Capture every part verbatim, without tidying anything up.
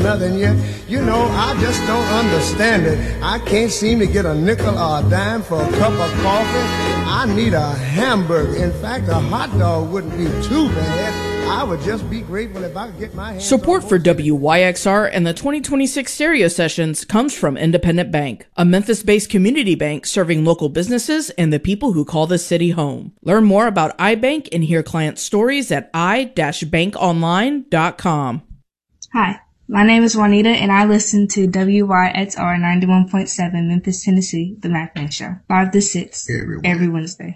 nothing yet. You know, I just don't understand it. I can't seem to get a nickel or a dime for a cup of coffee. I need a hamburger. In fact, a hot dog wouldn't be too bad. I would just be grateful if I could get my hands Support for W Y X R and the twenty twenty-six stereo sessions comes from Independent Bank, a Memphis-based community bank serving local businesses and the people who call the city home. Learn more about iBank and hear client stories at i dash bank online dot com. Hi, my name is Juanita, and I listen to W Y X R ninety-one point seven Memphis, Tennessee, The Mac Show, five to six every, every Wednesday.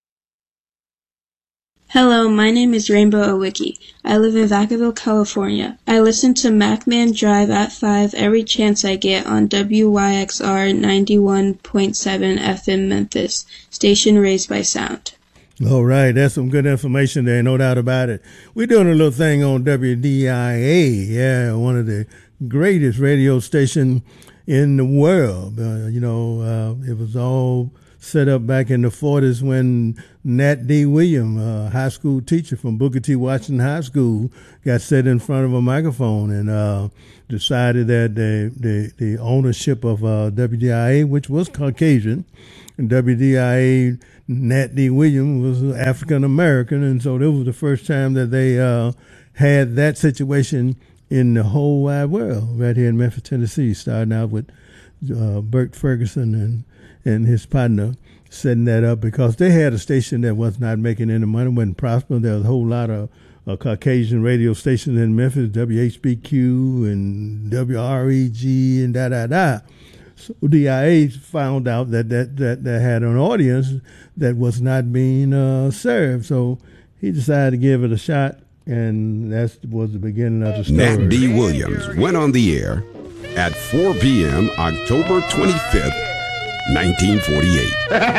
Hello, my name is Rainbow Owicki. I live in Vacaville, California. I listen to Macman Drive at five every chance I get on W Y X R ninety-one point seven F M Memphis, station raised by sound. All right, that's some good information there, no doubt about it. We're doing a little thing on W D I A, yeah, one of the greatest radio stations in the world. Uh, you know, uh, it was all set up back in the forties when Nat D. Williams, a high school teacher from Booker T. Washington High School, got set in front of a microphone and uh, decided that the, the, the ownership of uh, W D I A, which was Caucasian, and W D I A, Nat D. Williams was African American, and so this was the first time that they uh, had that situation in the whole wide world, right here in Memphis, Tennessee, starting out with uh, Bert Ferguson and and his partner setting that up because they had a station that was not making any money, wasn't prospering. There was a whole lot of uh, Caucasian radio stations in Memphis, W H B Q and W R E G and da-da-da. So D I A found out that that, that, that had an audience that was not being uh, served. So he decided to give it a shot, and that was the beginning of the story. Nat D. Williams went on the air at four p.m. October twenty-fifth, nineteen forty-eight.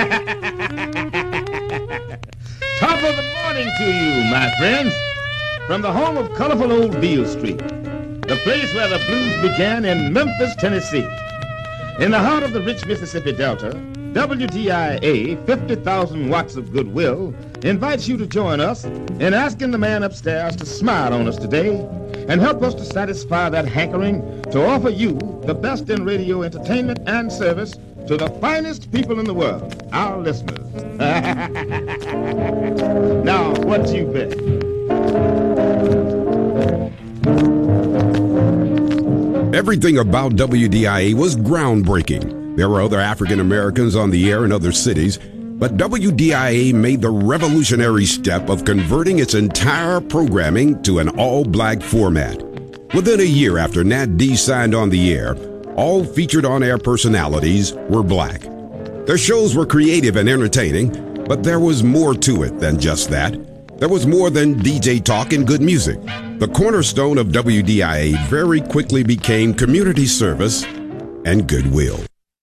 Top of the morning to you, my friends. From the home of colorful old Beale Street, the place where the blues began in Memphis, Tennessee. In the heart of the rich Mississippi Delta, W D I A, fifty thousand watts of goodwill, invites you to join us in asking the man upstairs to smile on us today and help us to satisfy that hankering to offer you the best in radio entertainment and service to the finest people in the world, our listeners. Now, what you bet? Everything about W D I A was groundbreaking. There were other African Americans on the air in other cities, but W D I A made the revolutionary step of converting its entire programming to an all-black format. Within a year after Nat D signed on the air, all featured on-air personalities were black. Their shows were creative and entertaining, but there was more to it than just that. There was more than D J talk and good music. The cornerstone of W D I A very quickly became community service and goodwill.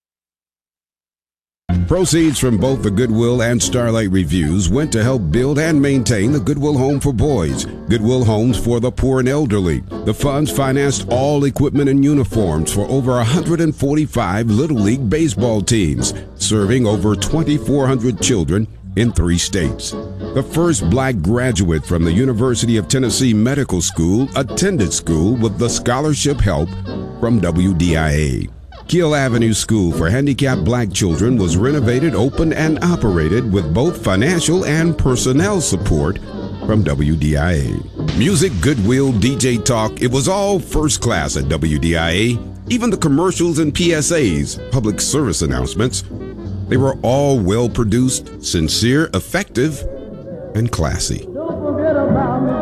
Proceeds from both the Goodwill and Starlight Reviews went to help build and maintain the Goodwill Home for Boys, Goodwill Homes for the Poor and Elderly. The funds financed all equipment and uniforms for over one hundred forty-five Little League baseball teams, serving over twenty-four hundred children in three states. The first black graduate from the University of Tennessee Medical School attended school with the scholarship help from W D I A. Keel Avenue School for Handicapped Black Children was renovated, opened, and operated with both financial and personnel support from W D I A. Music, goodwill, D J talk, it was all first class at W D I A. Even the commercials and P S As, public service announcements, they were all well produced, sincere, effective, and classy. Don't forget about me.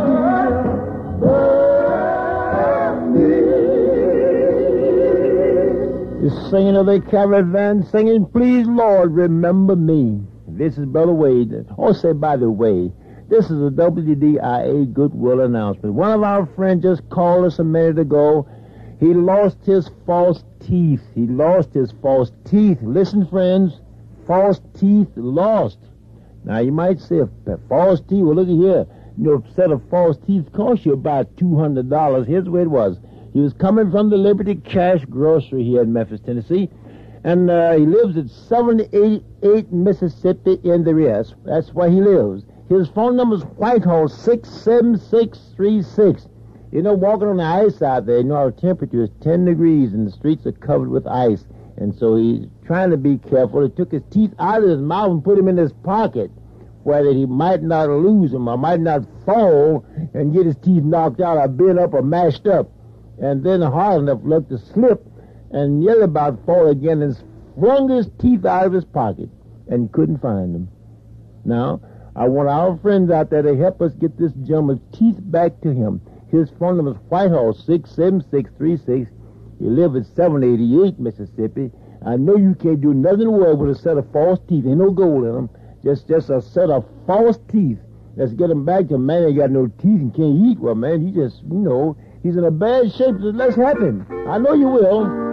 The singing of the caravan, singing, please, Lord, remember me. This is Brother Wade. Oh, say, by the way, this is a W D I A goodwill announcement. One of our friends just called us a minute ago. He lost his false teeth. He lost his false teeth. Listen, friends, false teeth lost. Now, you might say, false teeth, well, look at here. You know, a set of false teeth cost you about two hundred dollars. Here's the way it was. He was coming from the Liberty Cash Grocery here in Memphis, Tennessee, and uh, he lives at seven eighty-eight Mississippi in the rear. That's, that's where he lives. His phone number is Whitehall, six seven six three six. You know, walking on the ice out there, you know, our temperature is ten degrees and the streets are covered with ice. And so he's trying to be careful. He took his teeth out of his mouth and put them in his pocket where that he might not lose them or might not fall and get his teeth knocked out or bent up or mashed up. And then hard enough luck to slip and yet about fall again and flung his teeth out of his pocket and couldn't find them. Now, I want our friends out there to help us get this gentleman's teeth back to him. His phone number is Whitehall, six seven six three six. He lives at seven eighty-eight, Mississippi. I know you can't do nothing in the world with a set of false teeth. Ain't no gold in them. Just, just a set of false teeth. Let's get him back to a man ain't got no teeth and can't eat. Well, man, he just, you know, he's in a bad shape. So let's help him. I know you will.